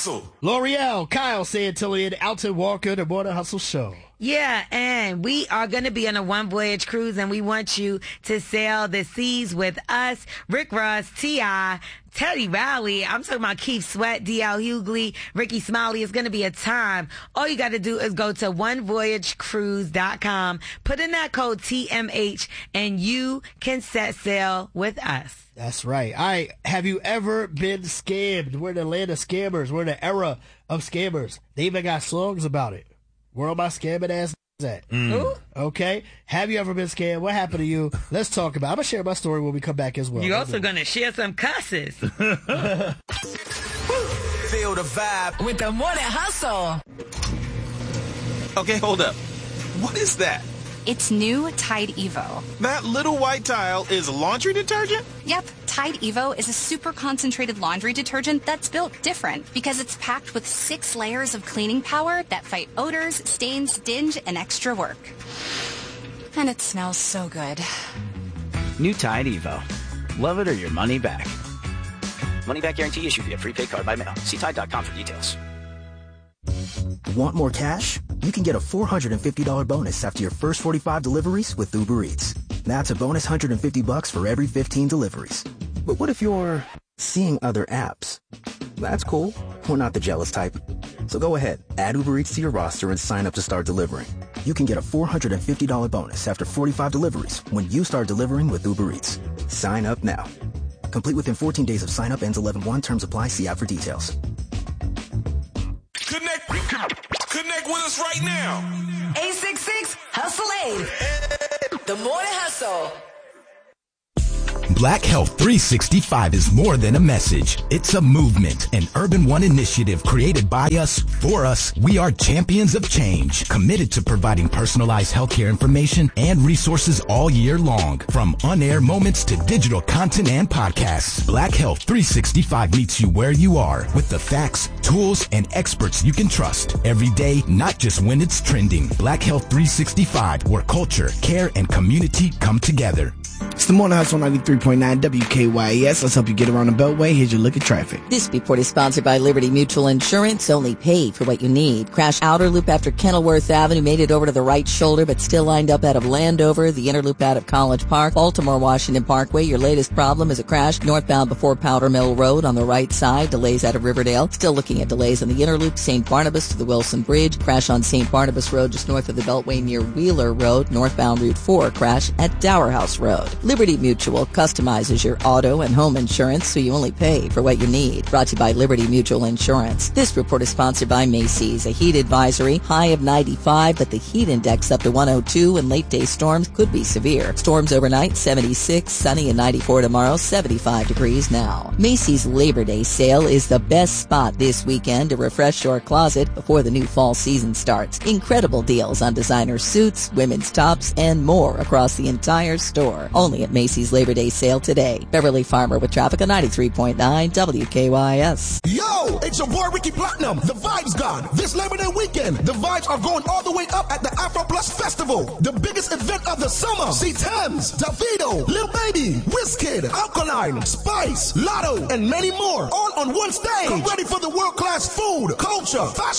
Hustle. L'Oreal, Kyle Santillan, Alton Walker, The Morning Hustle Show. Yeah, and we are going to be on a one voyage cruise, and we want you to sail the seas with us. Rick Ross, T.I., Teddy Riley, I'm talking about Keith Sweat, D.L. Hughley, Ricky Smiley. It's going to be a time. All you got to do is go to onevoyagecruise.com, put in that code TMH, and you can set sail with us. That's right. All right. Have you ever been scammed? We're in the land of scammers. We're in the era of scammers. They even got songs about it. Where all my scamming ass at? Okay. Have you ever been scammed? What happened to you? Let's talk about it. I'm going to share my story when we come back as well. You're also going to share some cusses. Feel the vibe with the Morning Hustle. Okay, hold up. What is that? It's new Tide Evo. That little white tile is laundry detergent? Yep, Tide Evo is a super concentrated laundry detergent that's built different because it's packed with 6 layers of cleaning power that fight odors, stains, dinge, and extra work. And it smells so good. New Tide Evo. Love it or your money back. Money back guarantee issued via prepaid card by mail. See Tide.com for details. Want more cash? You can get a $450 bonus after your first 45 deliveries with Uber Eats. That's a bonus $150 for every 15 deliveries. But what if you're seeing other apps? That's cool. We're not the jealous type. So go ahead, add Uber Eats to your roster and sign up to start delivering. You can get a $450 bonus after 45 deliveries when you start delivering with Uber Eats. Sign up now. Complete within 14 days of sign up. Ends 11/1. Terms apply. See app for details. Connect with us right now. 866 Hustle 8. The Morning Hustle. Black Health 365 is more than a message. It's a movement, an Urban One initiative created by us, for us. We are champions of change, committed to providing personalized healthcare information and resources all year long. From on-air moments to digital content and podcasts, Black Health 365 meets you where you are with the facts, tools, and experts you can trust every day, not just when it's trending. Black Health 365, where culture, care, and community come together. It's the Morning Hustle 93.9 WKYS. Let's help you get around the Beltway. Here's your look at traffic. This report is sponsored by Liberty Mutual Insurance. Only pay for what you need. Crash outer loop after Kenilworth Avenue. Made it over to the right shoulder, but still lined up out of Landover. The inner loop out of College Park. Baltimore Washington Parkway. Your latest problem is a crash northbound before Powder Mill Road on the right side. Delays out of Riverdale. Still looking at delays on the inner loop. St. Barnabas to the Wilson Bridge. Crash on St. Barnabas Road just north of the Beltway near Wheeler Road. Northbound Route 4 crash at Dower House Road. Liberty Mutual customizes your auto and home insurance so you only pay for what you need. Brought to you by Liberty Mutual Insurance. This report is sponsored by Macy's. A heat advisory, high of 95, but the heat index up to 102 and late day storms could be severe. Storms overnight, 76, sunny and 94 tomorrow, 75 degrees now. Macy's Labor Day sale is the best spot this weekend to refresh your closet before the new fall season starts. Incredible deals on designer suits, women's tops, and more across the entire store. Only at Macy's Labor Day sale today. Beverly Farmer with traffic on 93.9 WKYS. Yo, it's your boy Ricky Platinum. The Vibe's gone. This Labor Day weekend, the vibes are going all the way up at the Afro Plus Festival. The biggest event of the summer. See Thames, Davido, Lil Baby, Wizkid, Alkaline, Spice, Lotto, and many more. All on one stage. Come ready for the world-class food, culture, fashion,